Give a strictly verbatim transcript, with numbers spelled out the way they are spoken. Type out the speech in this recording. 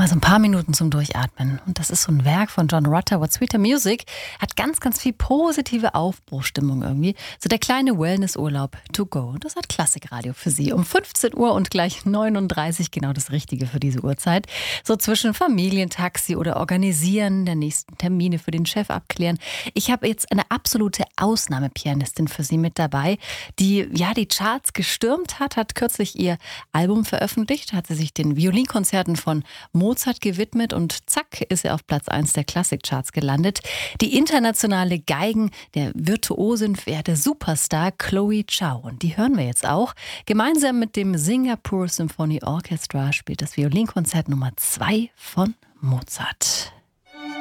Mal so ein paar Minuten zum Durchatmen. Und das ist so ein Werk von John Rutter, What Sweeter Music. Hat ganz, ganz viel positive Aufbruchstimmung irgendwie. So der kleine Wellnessurlaub to go. Und das hat Klassikradio für Sie. Um fünfzehn Uhr und gleich neununddreißig, genau das Richtige für diese Uhrzeit. So zwischen Familientaxi oder Organisieren der nächsten Termine für den Chef abklären. Ich habe jetzt eine absolute Ausnahmepianistin für Sie mit dabei, die ja die Charts gestürmt hat, hat kürzlich ihr Album veröffentlicht, hat sie sich den Violinkonzerten von Mozart gewidmet und zack ist er auf Platz eins der Klassikcharts gelandet. Die internationale Geigen, der Virtuosin, der Superstar Chloe Zhao. Und die hören wir jetzt auch. Gemeinsam mit dem Singapore Symphony Orchestra spielt das Violinkonzert Nummer zwei von Mozart.